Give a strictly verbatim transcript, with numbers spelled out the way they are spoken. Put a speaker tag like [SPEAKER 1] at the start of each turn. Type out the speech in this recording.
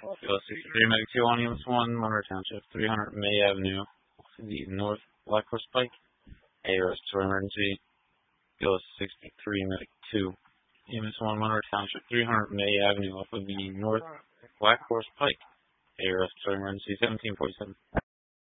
[SPEAKER 1] Bill sixty-three, Medic two on Ems one, Monroe Township, three hundred May Avenue, the North Black Horse Pike. A R S two emergency. Bill sixty-three, Medic two, Ems one, Monroe Township, three hundred May Avenue, off of the North Black Horse Pike. A R S two emergency, seventeen forty-seven.